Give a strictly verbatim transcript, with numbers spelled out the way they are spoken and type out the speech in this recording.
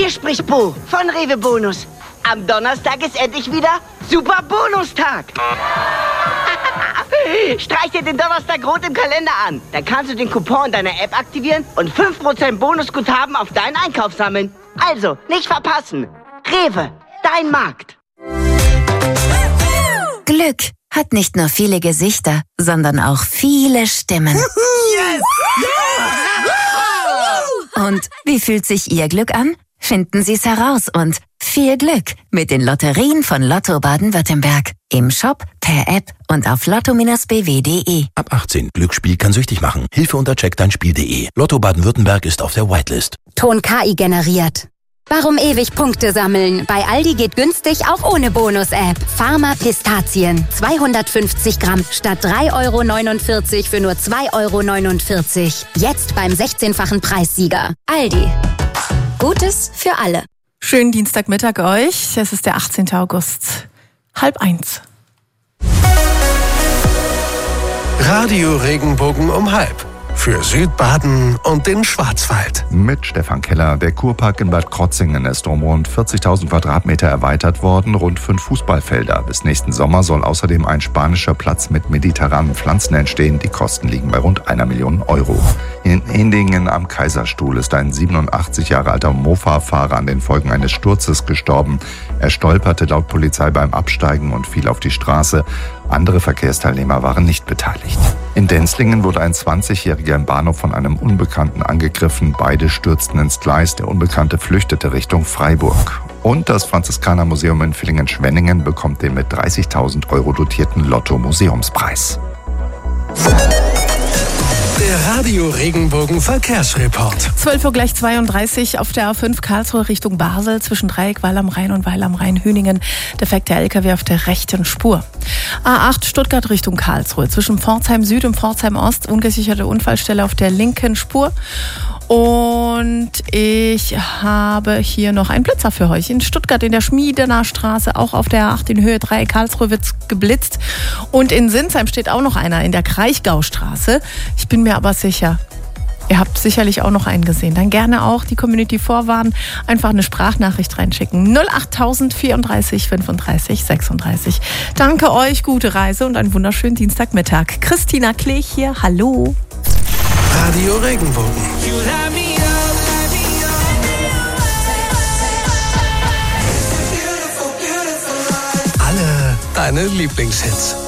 Hier spricht Bo von Rewe Bonus. Am Donnerstag ist endlich wieder Super Bonustag. Streich dir den Donnerstag rot im Kalender an. Dann kannst du den Coupon deiner App aktivieren und fünf Prozent Bonusguthaben auf deinen Einkauf sammeln. Also, nicht verpassen. Rewe, dein Markt. Glück hat nicht nur viele Gesichter, sondern auch viele Stimmen. Yes! Yeah! Und wie fühlt sich Ihr Glück an? Finden Sie es heraus und viel Glück mit den Lotterien von Lotto Baden-Württemberg. Im Shop, per App und auf lotto Bindestrich b w punkt de. Ab achtzehn. Glücksspiel kann süchtig machen. Hilfe unter check dein spiel punkt de. Lotto Baden-Württemberg ist auf der Whitelist. Ton K I generiert. Warum ewig Punkte sammeln? Bei Aldi geht günstig auch ohne Bonus-App. Pharma Pistazien. zweihundertfünfzig Gramm statt drei Euro neunundvierzig für nur zwei Euro neunundvierzig. Jetzt beim sechzehnfachen Preissieger. Aldi. Gutes für alle. Schönen Dienstagmittag euch. Es ist der achtzehnten August. Halb eins. Radio Regenbogen um halb. Für Südbaden und den Schwarzwald. Mit Stefan Keller. Der Kurpark in Bad Krotzingen ist um rund vierzigtausend Quadratmeter erweitert worden, rund fünf Fußballfelder. Bis nächsten Sommer soll außerdem ein spanischer Platz mit mediterranen Pflanzen entstehen. Die Kosten liegen bei rund einer Million Euro. In Hindingen am Kaiserstuhl ist ein siebenundachtzig Jahre alter Mofa-Fahrer an den Folgen eines Sturzes gestorben. Er stolperte laut Polizei beim Absteigen und fiel auf die Straße. Andere Verkehrsteilnehmer waren nicht beteiligt. In Denzlingen wurde ein zwanzigjähriger im Bahnhof von einem Unbekannten angegriffen. Beide stürzten ins Gleis. Der Unbekannte flüchtete Richtung Freiburg. Und das Franziskanermuseum in Villingen-Schwenningen bekommt den mit dreißigtausend Euro dotierten Lotto-Museumspreis. Der Radio Regenbogen Verkehrsreport. zwölf Uhr gleich zweiunddreißig auf der A fünf Karlsruhe Richtung Basel zwischen Dreieck Weil am Rhein und Weil am Rhein-Hüningen. Defekter L K W auf der rechten Spur. A acht Stuttgart Richtung Karlsruhe zwischen Pforzheim Süd und Pforzheim Ost. Ungesicherte Unfallstelle auf der linken Spur. Und ich habe hier noch einen Blitzer für euch. In Stuttgart in der Schmiedener Straße, auch auf der A acht in Höhe drei Karlsruhe wird's geblitzt. Und in Sinsheim steht auch noch einer in der Kraichgaustraße. Ich bin mir aber sicher, ihr habt sicherlich auch noch einen gesehen. Dann gerne auch die Community vorwarnen. Einfach eine Sprachnachricht reinschicken. null acht vierunddreißig fünfunddreißig sechsunddreißig. Danke euch, gute Reise und einen wunderschönen Dienstagmittag. Christina Klech hier, hallo. Radio Regenbogen. Alle deine Lieblingshits.